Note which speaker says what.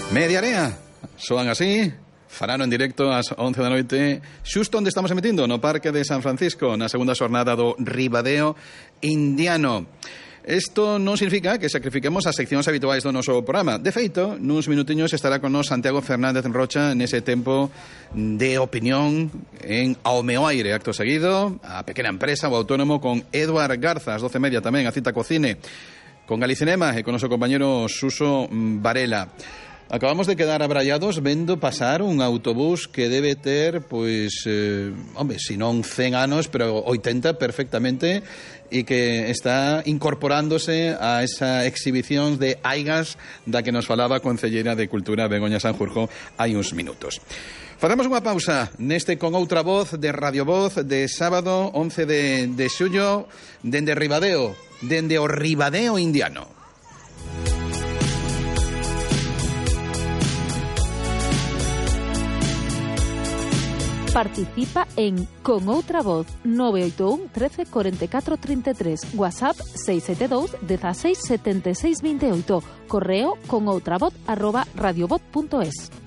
Speaker 1: Mediarea, soan así, farano en directo ás 11 da noite, xusto onde estamos emitindo, no Parque de San Francisco, na segunda xornada do Ribadeo Indiano. Isto non significa que sacrifiquemos as seccións habituais do noso programa. De feito, nuns minutiños estará con nos Santiago Fernández Rocha nese tempo de opinión en Ao meu aire. Acto seguido, a pequena empresa, o autónomo, con Eduard Garza, ás 12:30 tamén, a cita co cine, con Galicinema e con noso compañero Suso Varela. Acabamos de quedar abrallados vendo pasar un autobús que debe ter, pois, se non 100 anos, pero 80 perfectamente, e que está incorporándose a esa exhibición de aigas da que nos falaba a Concelleira de Cultura Begoña Sanjurjo hai uns minutos. Facemos unha pausa neste Con Outra Voz de Radio Voz de sábado 11 de xullo dende Ribadeo, dende o Ribadeo Indiano.
Speaker 2: Participa en Con Outra Voz 981 13 44 33, WhatsApp 672 16 76 28, correo conoutravoz@radiovoz.es.